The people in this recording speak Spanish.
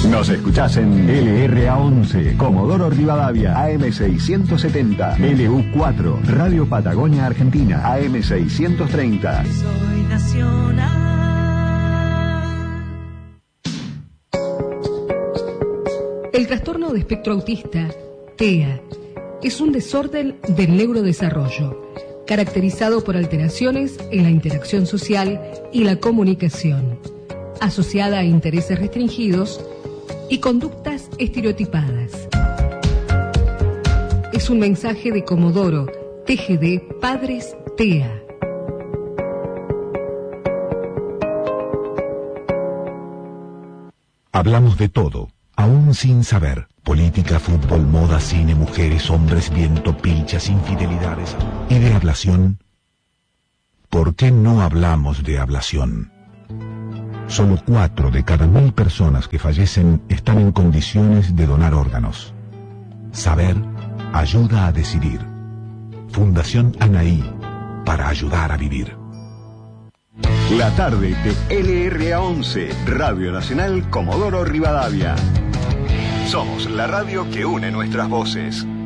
Nos escuchás en LRA11, Comodoro Rivadavia, AM670, LU4, Radio Patagonia Argentina, AM630. Soy nacional. El trastorno de espectro autista, TEA, es un desorden del neurodesarrollo, caracterizado por alteraciones en la interacción social y la comunicación, asociada a intereses restringidos y conductas estereotipadas. Es un mensaje de Comodoro, TGD Padres TEA. Hablamos de todo, aún sin saber. Política, fútbol, moda, cine, mujeres, hombres, viento, pilchas, infidelidades. ¿Y de ablación? ¿Por qué no hablamos de ablación? Solo 4 de cada 1000 personas que fallecen están en condiciones de donar órganos. Saber ayuda a decidir. Fundación Anaí, para ayudar a vivir. La tarde de LRA11, Radio Nacional Comodoro Rivadavia. Somos la radio que une nuestras voces.